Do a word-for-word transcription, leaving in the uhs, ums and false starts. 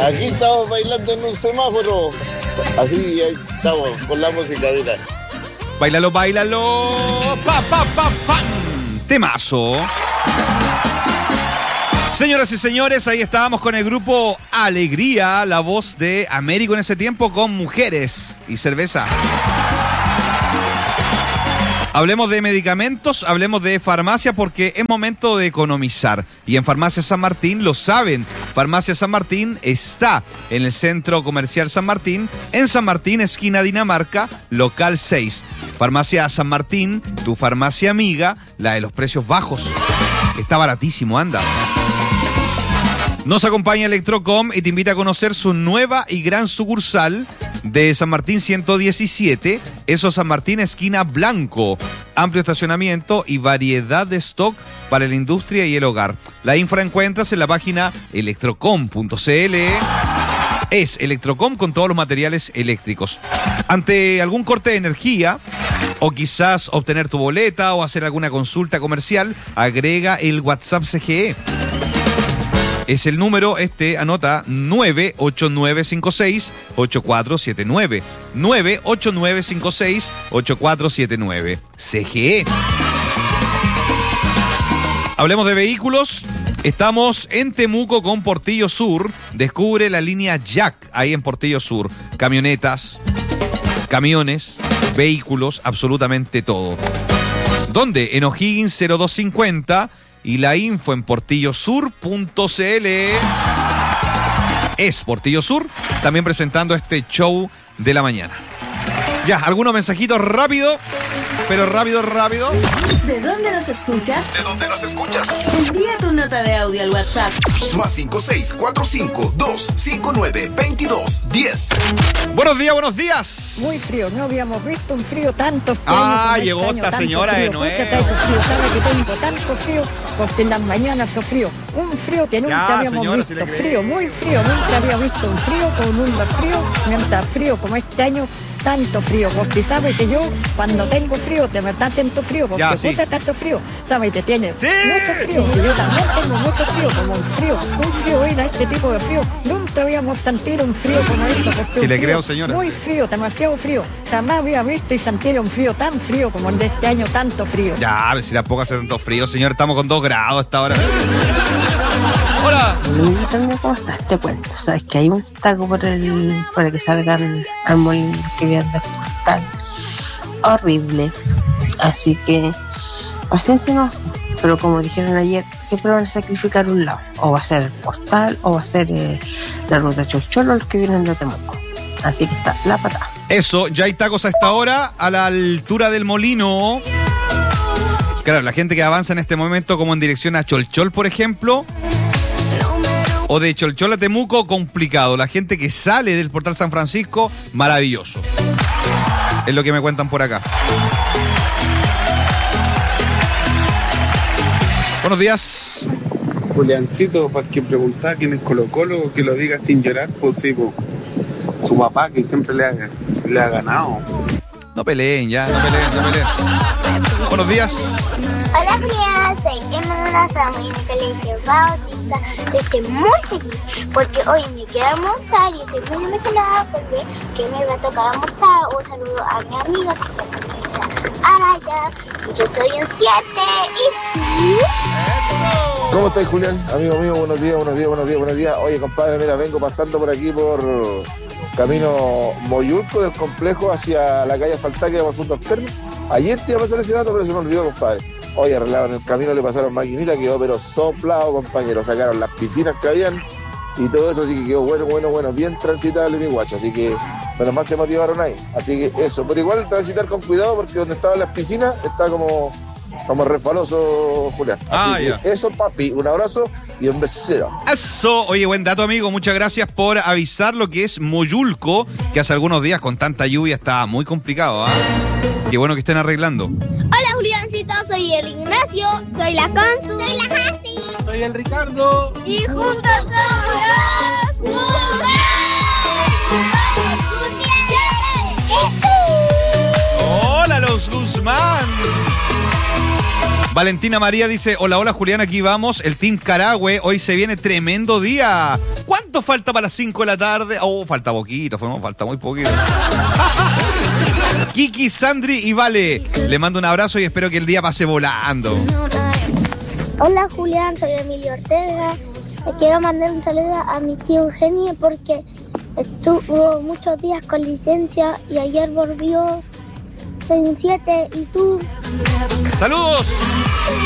Aquí estamos bailando en un semáforo. Así ahí estamos con la música, mira. Báilalo, báilalo. Pa, pa, pa, pa. Temazo. Señoras y señores, ahí estábamos con el grupo Alegría, la voz de Américo en ese tiempo con Mujeres y Cerveza. Hablemos de medicamentos, hablemos de farmacia porque es momento de economizar. Y en Farmacia San Martín lo saben. Farmacia San Martín está en el Centro Comercial San Martín, en San Martín, esquina Dinamarca, local seis. Farmacia San Martín, tu farmacia amiga, la de los precios bajos. Está baratísimo, anda. Nos acompaña Electrocom y te invita a conocer su nueva y gran sucursal de San Martín ciento diecisiete, eso San Martín esquina Blanco. Amplio estacionamiento y variedad de stock para la industria y el hogar. La infra encuentras en la página electrocom punto c l. Es Electrocom con todos los materiales eléctricos. Ante algún corte de energía o quizás obtener tu boleta o hacer alguna consulta comercial, agrega el WhatsApp C G E. Es el número, este, anota, nueve ocho nueve cinco seis ocho cuatro siete nueve. nueve ocho nueve cinco seis ocho cuatro siete nueve. C G E. Hablemos de vehículos. Estamos en Temuco con Portillo Sur. Descubre la línea Jack ahí en Portillo Sur. Camionetas, camiones, vehículos, absolutamente todo. ¿Dónde? En O'Higgins cero dos cincuenta. Y la info en portillosur punto c l. Es Portillo Sur, también presentando este show de la mañana. Ya, algunos mensajitos rápido, pero rápido, rápido. ¿De dónde nos escuchas? ¿De dónde nos escuchas? Envía tu nota de audio al WhatsApp. Más cinco seis cuatro cinco dos cinco nueve veintidós diez. Buenos días, buenos días. Muy frío, no habíamos visto un frío tanto frío. Ah, llegó esta tanto señora frío. de nuevo. Pucha, traigo frío, sabe que tengo tanto frío porque en las mañanas fue frío. Un frío que nunca Ya, habíamos señora, visto. si le cree. Frío, muy frío. Nunca había visto un frío con un frío, mientras frío como este año. Tanto frío, porque sabe que yo cuando tengo frío, de verdad siento frío, porque Ya, sí. puta tanto frío, sabe que tiene Sí. mucho frío, y yo también tengo mucho frío, como un frío, un frío, mira, este tipo de frío, nunca habíamos sentido un frío como esto, porque Sí, un le frío creo, señora. muy frío, demasiado frío, jamás había visto y sentido un frío tan frío como el de este año, tanto frío. Ya, a ver si tampoco hace tanto frío, señor. Estamos con dos grados hasta ahora. Hola. Hola, ¿cómo estás? Te cuento. Sabes que hay un taco por el para que salgan al molino que voy a andar portal. Horrible. Así que paciencia no. Pero como dijeron ayer, siempre van a sacrificar un lado. O va a ser el portal, o va a ser eh, la ruta Cholcholo, los que vienen de Temuco. Así que está la patada. Eso, ya hay tacos a esta hora, a la altura del molino. Claro, la gente que avanza en este momento como en dirección a Cholchol, por ejemplo, o de Cholchol a Temuco, complicado. La gente que sale del portal San Francisco, maravilloso. Es lo que me cuentan por acá. Buenos días. Juliancito, para quien preguntaba quién es Colo Colo, que lo diga sin llorar, pues sí, pues, su papá que siempre le ha, le ha ganado. No peleen ya, no peleen, no peleen. Buenos días. Hola Julián, soy Emma Doraza, muy en el colegio Bautista. Estoy muy feliz porque hoy me quiero almorzar y estoy muy emocionada porque que me va a tocar almorzar. Un saludo a mi amiga que se llama Araya. Yo soy un siete y... ¿Cómo estás, Julián? Amigo mío, buenos días, buenos días, buenos días, buenos días. Oye, compadre, mira, vengo pasando por aquí por camino Moyulco del complejo hacia la calle Faltaque por Fundos Termi. Ayer te iba a pasar ese dato, pero se me olvidó, compadre. Oye, arreglaron el camino, le pasaron maquinita, quedó pero soplado, compañero. Sacaron las piscinas que habían y todo eso, así que quedó bueno, bueno, bueno, bien transitable mi guacho. Así que, menos mal se motivaron ahí. Así que eso, pero igual transitar con cuidado porque donde estaban las piscinas está como, como resbaloso, Julián. Así Ah, que ya. eso, papi, un abrazo y un besero. Eso, oye, buen dato, amigo. Muchas gracias por avisar lo que es Moyulco, que hace algunos días con tanta lluvia estaba muy complicado, ¿ah? Qué bueno que estén arreglando. Hola Juliancito, soy el Ignacio, soy la Consu, soy la Hasi Soy el Ricardo. y juntos somos los Guzmán. Hola, los Guzmán. Valentina María dice, hola, hola Julián, aquí vamos, el Team Carahue, hoy se viene tremendo día. ¿Cuánto falta para las cinco de la tarde? Oh, falta poquito, no, falta muy poquito. Kiki, Sandri y Vale, le mando un abrazo y espero que el día pase volando. Hola Julián, soy Emilio Ortega. Le quiero mandar un saludo a mi tío Eugenio porque estuvo muchos días con licencia y ayer volvió. Soy un siete y tú. ¡Saludos!